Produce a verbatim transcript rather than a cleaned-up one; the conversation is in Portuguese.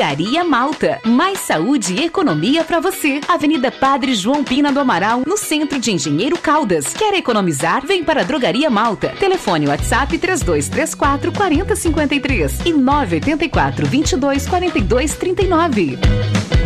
Drogaria Malta. Mais saúde e economia para você. Avenida Padre João Pina do Amaral, no centro de Engenheiro Caldas. Quer economizar? Vem para a Drogaria Malta. Telefone WhatsApp três dois três quatro, quatro zero cinco três e nove oito quatro, vinte e dois, quarenta e dois, trinta e nove.